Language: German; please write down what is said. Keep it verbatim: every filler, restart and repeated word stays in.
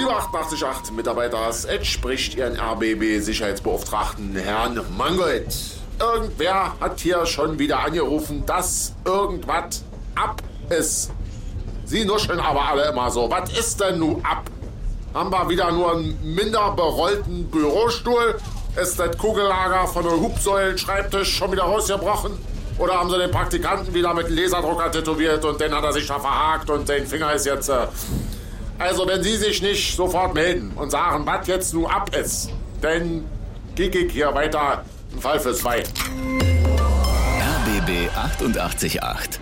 liebe achtundachtzig Komma acht Mitarbeiter, es spricht Ihren R B B-Sicherheitsbeauftragten Herrn Mangold. Irgendwer hat hier schon wieder angerufen, dass irgendwas ab ist. Sie nuscheln aber alle immer so. Was ist denn nun ab? Haben wir wieder nur einen minder berollten Bürostuhl? Ist das Kugellager von einem Hubsäulen-Schreibtisch schon wieder rausgebrochen? Oder haben sie den Praktikanten wieder mit dem Laserdrucker tätowiert und den hat er sich da verhakt und sein Finger ist jetzt... Äh also wenn Sie sich nicht sofort melden und sagen, was jetzt nun ab ist, dann gehe ich hier weiter, ein Fall für zwei. R B B achtundachtzig Komma acht.